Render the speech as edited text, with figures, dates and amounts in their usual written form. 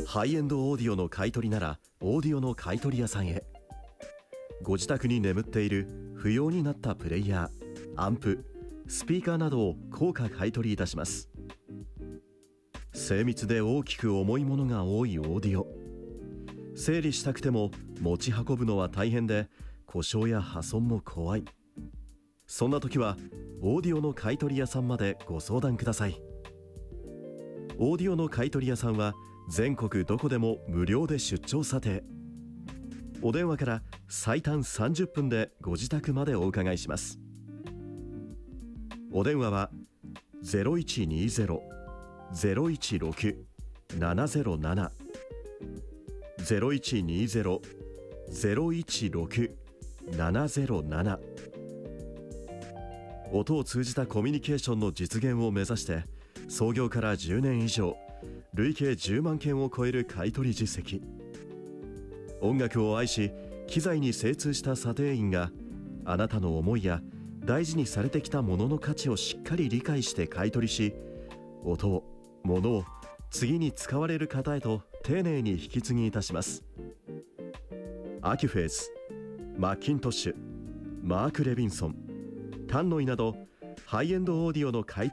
ハイエンドオーディオの買い取りならオーディオの買い取り屋さんへ。ご自宅に眠っている不要になったプレイヤー、アンプ、スピーカーなどを高価買い取りいたします。精密で大きく重いものが多いオーディオ、整理したくても持ち運ぶのは大変で故障や破損も怖い。そんな時はオーディオの買い取り屋さんまでご相談ください。オーディオの買い取り屋さんは全国どこでも無料で出張査定。お電話から最短30分でご自宅までお伺いします。お電話は 0120-016-707 0120-016-707。音を通じたコミュニケーションの実現を目指して創業から10年以上、累計10万件を超える買い取り実績。音楽を愛し機材に精通した査定員があなたの思いや大事にされてきたものの価値をしっかり理解して買い取りし、音を、物を次に使われる方へと丁寧に引き継ぎいたします。アキュフェーズ、マッキントッシュ、マーク・レビンソン、タンノイなどハイエンドオーディオの買い